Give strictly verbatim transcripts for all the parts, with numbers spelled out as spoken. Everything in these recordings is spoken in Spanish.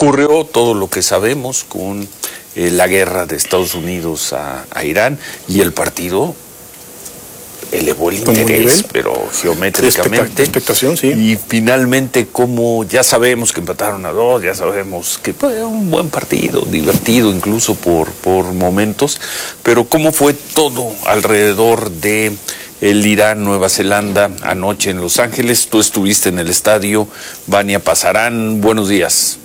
ocurrió todo lo que sabemos con eh, la guerra de Estados Unidos a, a Irán, y el partido elevó el interés, pero geométricamente. Expectación, sí. Y finalmente, como ya sabemos que empataron a dos, ya sabemos que fue un buen partido, divertido incluso por, por momentos, pero cómo fue todo alrededor de el Irán-Nueva Zelanda anoche en Los Ángeles. Tú estuviste en el estadio, Vania Pasarán, buenos días.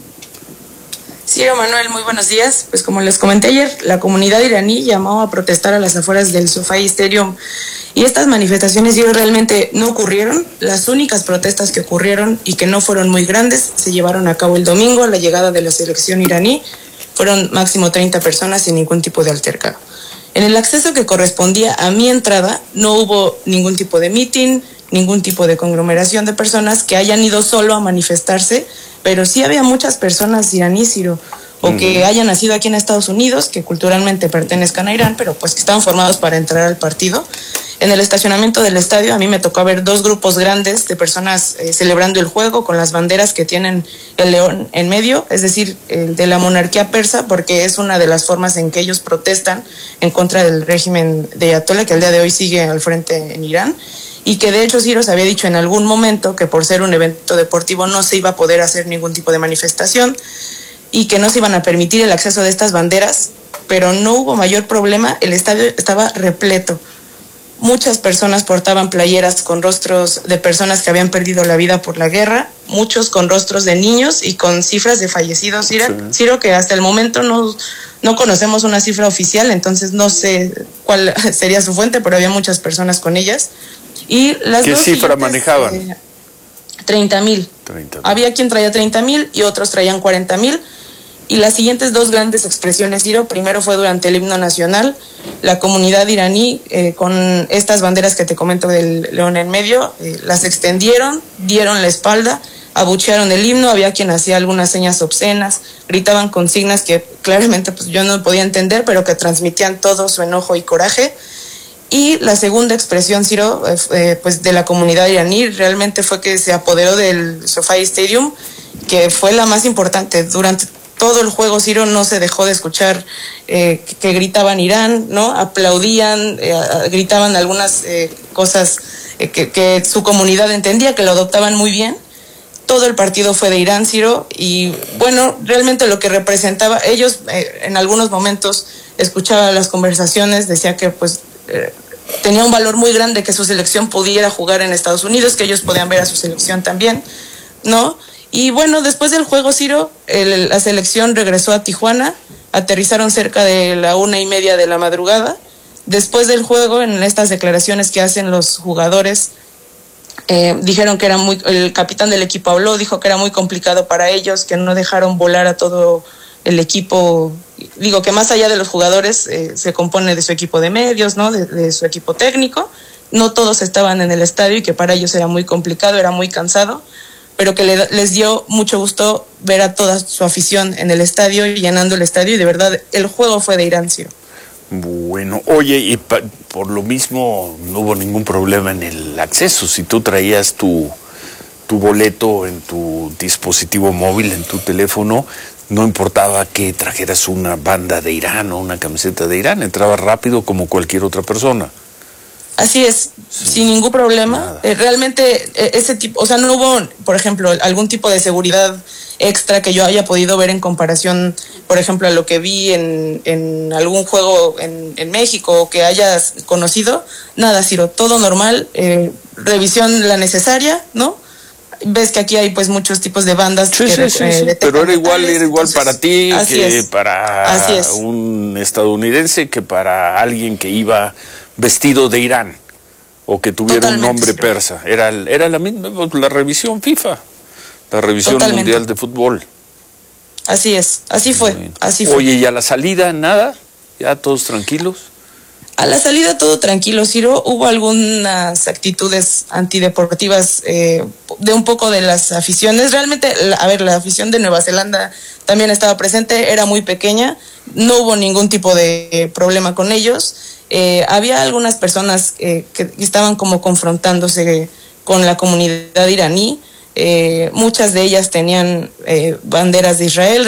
Ciro, Manuel, muy buenos días. Pues como les comenté ayer, la comunidad iraní llamó a protestar a las afueras del SoFi Stadium, y estas manifestaciones Ciro, realmente no ocurrieron. Las únicas protestas que ocurrieron y que no fueron muy grandes se llevaron a cabo el domingo a la llegada de la selección iraní. Fueron máximo treinta personas sin ningún tipo de altercado. En el acceso que correspondía a mi entrada no hubo ningún tipo de meeting, ningún tipo de conglomeración de personas que hayan ido solo a manifestarse, pero sí había muchas personas iraníes, Ciro, o que hayan nacido aquí en Estados Unidos, que culturalmente pertenezcan a Irán, pero pues que estaban formados para entrar al partido. En el estacionamiento del estadio a mí me tocó ver dos grupos grandes de personas eh, celebrando el juego con las banderas que tienen el león en medio, es decir, el de la monarquía persa, porque es una de las formas en que ellos protestan en contra del régimen de Ayatollah, que al día de hoy sigue al frente en Irán. Y que de hecho Ciro se había dicho en algún momento que por ser un evento deportivo no se iba a poder hacer ningún tipo de manifestación y que no se iban a permitir el acceso de estas banderas, pero no hubo mayor problema, el estadio estaba repleto. Muchas personas portaban playeras con rostros de personas que habían perdido la vida por la guerra, muchos con rostros de niños y con cifras de fallecidos, Ciro, sí. Ciro, que hasta el momento no, no conocemos una cifra oficial, entonces no sé cuál sería su fuente, pero había muchas personas con ellas. Y las ¿Qué dos cifra manejaban? Eh, treinta mil. Había quien traía treinta mil y otros traían cuarenta mil. Y las siguientes dos grandes expresiones, Ciro, primero fue durante el himno nacional, la comunidad iraní eh, con estas banderas que te comento del león en medio, eh, las extendieron, dieron la espalda, abuchearon el himno, había quien hacía algunas señas obscenas, gritaban consignas que claramente pues, yo no podía entender, pero que transmitían todo su enojo y coraje. Y la segunda expresión, Ciro, eh, pues de la comunidad iraní realmente fue que se apoderó del SoFi Stadium, que fue la más importante. Durante todo el juego, Ciro, no se dejó de escuchar eh, que, que gritaban Irán, ¿no? Aplaudían, eh, gritaban algunas eh, cosas eh, que, que su comunidad entendía, que lo adoptaban muy bien. Todo el partido fue de Irán, Ciro, y bueno, realmente lo que representaba, ellos eh, en algunos momentos escuchaba las conversaciones, decía que pues eh, tenía un valor muy grande que su selección pudiera jugar en Estados Unidos, que ellos podían ver a su selección también, ¿no? Y bueno, después del juego, Ciro, el, la selección regresó a Tijuana, aterrizaron cerca de la una y media de la madrugada. Después del juego, en estas declaraciones que hacen los jugadores, eh, dijeron que era muy, el capitán del equipo habló, dijo que era muy complicado para ellos, que no dejaron volar a todo el equipo, digo que más allá de los jugadores, eh, se compone de su equipo de medios, ¿no? De, de su equipo técnico, no todos estaban en el estadio y que para ellos era muy complicado, era muy cansado, pero que le, les dio mucho gusto ver a toda su afición en el estadio, llenando el estadio, y de verdad el juego fue de Irán, Ciro. Bueno, oye, y pa, por lo mismo no hubo ningún problema en el acceso. Si tú traías tu, tu boleto en tu dispositivo móvil, en tu teléfono, no importaba que trajeras una banda de Irán o una camiseta de Irán, entrabas rápido como cualquier otra persona. Así es, sí, sin ningún problema. Eh, realmente eh, ese tipo, o sea, no hubo, por ejemplo, algún tipo de seguridad extra que yo haya podido ver en comparación, por ejemplo, a lo que vi en, en algún juego en, en México o que hayas conocido. Nada, Ciro, todo normal, eh, revisión la necesaria, ¿no? Ves que aquí hay pues muchos tipos de bandas. Sí, que, sí, eh, sí, sí. Pero era igual, era igual para ti que es. para un estadounidense, que para alguien que iba vestido de Irán o que tuviera Totalmente, un nombre persa. Era, era la misma, la revisión FIFA, la revisión Totalmente. mundial de fútbol. Así es, así fue, Bien. así fue. Oye, ¿y a la salida nada? ¿Ya todos tranquilos? A la salida todo tranquilo, Ciro. Hubo algunas actitudes antideportivas eh, de un poco de las aficiones. Realmente, a ver, la afición de Nueva Zelanda también estaba presente, era muy pequeña, no hubo ningún tipo de eh, problema con ellos. Eh, había algunas personas eh, que estaban como confrontándose con la comunidad iraní. Eh, muchas de ellas tenían eh, banderas de Israel.